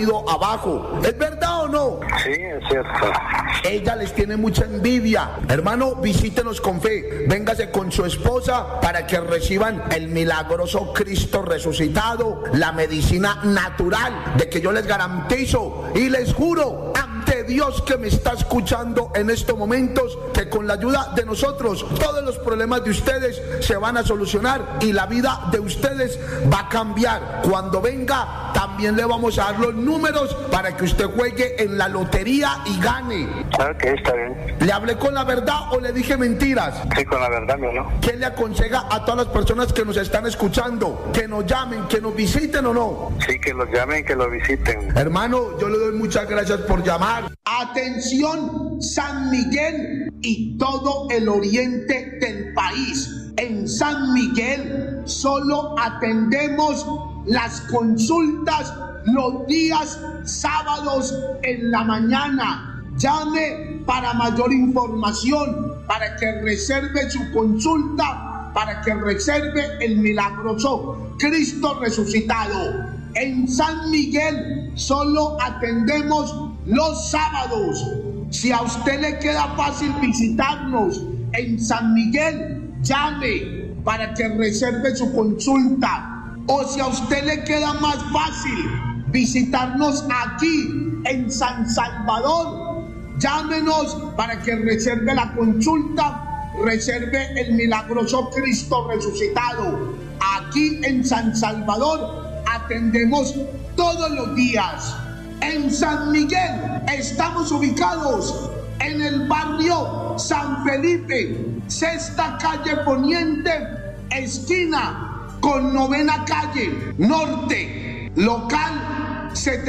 ido abajo. ¿Es verdad o no? Sí, es cierto. Ella les tiene mucha envidia. Hermano, visítenos con fe. Véngase con su esposa para que reciban el milagroso Cristo resucitado, la medicina natural de que yo les garantizo y les juro ante Dios que me está escuchando en estos momentos que con la ayuda de nosotros todos los problemas de ustedes se van a solucionar y la vida de ustedes va a cambiar. Cuando venga también le vamos a dar los números para que usted juegue en la lotería y gane. Ok, está bien. ¿Le hablé con la verdad o le dije mentiras? Sí, con la verdad, ¿no? ¿Qué le aconseja a todas las personas que nos están escuchando? ¿Que nos llamen, que nos visiten o no? Sí, que los llamen, que los visiten. Hermano, yo le doy muchas gracias por llamar. Atención, San Miguel y todo el oriente del país. En San Miguel solo atendemos las consultas los días sábados en la mañana. Llame para mayor información, para que reserve su consulta, para que reserve el milagroso Cristo resucitado. En San Miguel solo atendemos los sábados. Si a usted le queda fácil visitarnos en San Miguel, llame para que reserve su consulta. O si a usted le queda más fácil visitarnos aquí en San Salvador, llámenos para que reserve la consulta, reserve el milagroso Cristo resucitado. Aquí en San Salvador atendemos todos los días. En San Miguel estamos ubicados en el barrio San Felipe, sexta calle Poniente, esquina con novena calle norte, local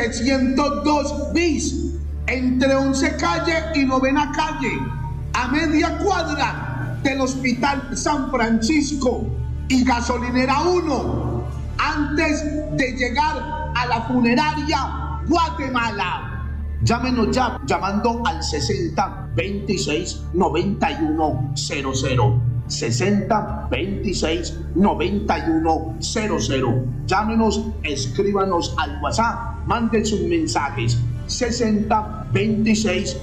702 bis, entre 11 calle y novena calle, a media cuadra del Hospital San Francisco y gasolinera 1, antes de llegar a la funeraria Guatemala. Llámenos ya llamando al 60 26 91 00. 60 26 91 00. Llámenos, escríbanos al WhatsApp, manden sus mensajes. 60 26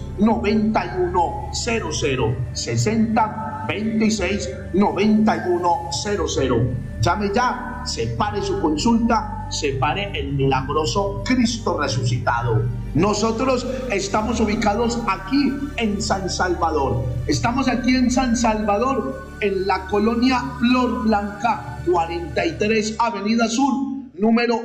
91 00. 60 26 91 00. Llame ya, separe su consulta, separe el milagroso Cristo resucitado. Nosotros estamos ubicados aquí en San Salvador. Estamos aquí en San Salvador, en la colonia Flor Blanca, 43 Avenida Sur, número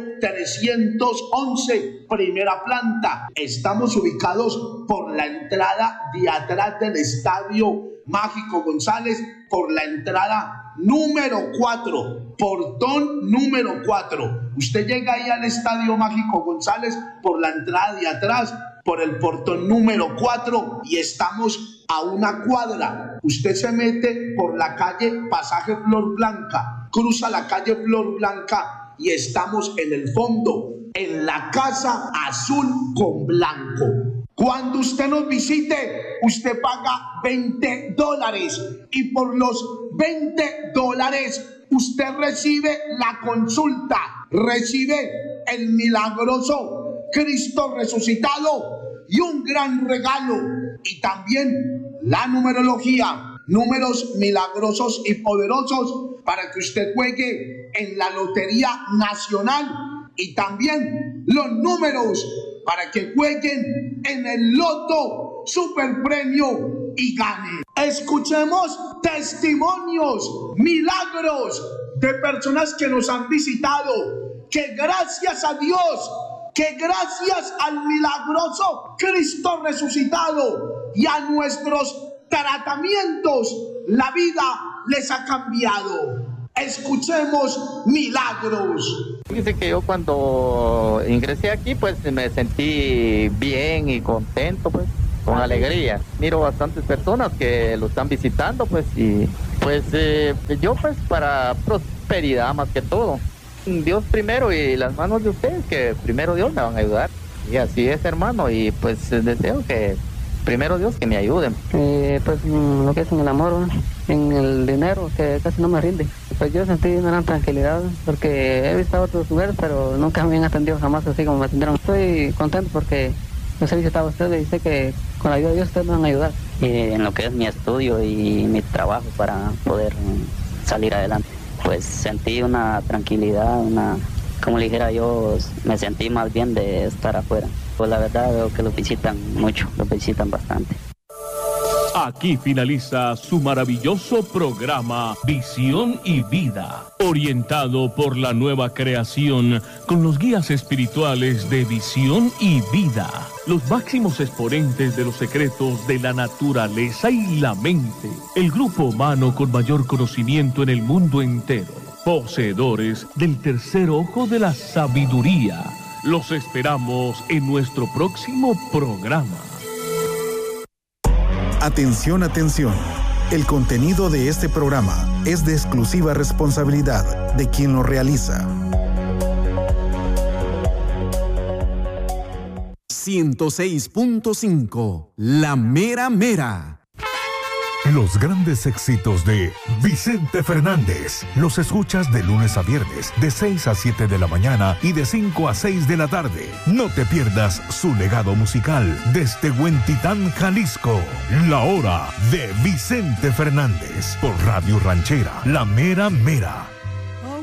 311, primera planta. Estamos ubicados por la entrada de atrás del Estadio Mágico González, por la entrada número 4, portón número 4. Usted llega ahí al Estadio Mágico González por la entrada de atrás, por el portón número 4, y estamos a una cuadra. Usted se mete por la calle Pasaje Flor Blanca, cruza la calle Flor Blanca y estamos en el fondo, en la casa azul con blanco. Cuando usted nos visite, usted paga $20 y por los $20 usted recibe la consulta, recibe el milagroso Cristo resucitado y un gran regalo, y también la numerología, números milagrosos y poderosos para que usted juegue en la Lotería Nacional, y también los números para que jueguen en el Loto Super Premio y ganen. Escuchemos testimonios, milagros de personas que nos han visitado, que gracias a Dios, que gracias al milagroso Cristo resucitado y a nuestros tratamientos, la vida les ha cambiado. Escuchemos milagros. Dice que yo cuando ingresé aquí pues me sentí bien y contento, pues con alegría. Miro bastantes personas que lo están visitando, pues, y pues yo pues para prosperidad más que todo. Dios primero y las manos de ustedes, que primero Dios me van a ayudar. Y así es, hermano, y pues deseo que primero Dios que me ayuden. Pues lo que es en el amor, en el dinero, que casi no me rinde. Pues yo sentí una gran tranquilidad porque he visitado otros lugares, pero nunca me han atendido jamás así como me atendieron. Estoy contento porque los he visitado a ustedes y sé que con la ayuda de Dios ustedes me van a ayudar. En lo que es mi estudio y mi trabajo para poder salir adelante, pues sentí una tranquilidad, como le dijera yo, me sentí más bien de estar afuera. Pues la verdad veo que los visitan mucho, los visitan bastante. Aquí finaliza su maravilloso programa Visión y Vida, orientado por la nueva creación con los guías espirituales de Visión y Vida, los máximos exponentes de los secretos de la naturaleza y la mente, el grupo humano con mayor conocimiento en el mundo entero, poseedores del tercer ojo de la sabiduría. Los esperamos en nuestro próximo programa. Atención, atención. El contenido de este programa es de exclusiva responsabilidad de quien lo realiza. 106.5, La Mera Mera. Los grandes éxitos de Vicente Fernández los escuchas de lunes a viernes de 6 a 7 de la mañana y de 5 a 6 de la tarde. No te pierdas su legado musical desde Huentitán, Jalisco. La Hora de Vicente Fernández por Radio Ranchera, La Mera Mera.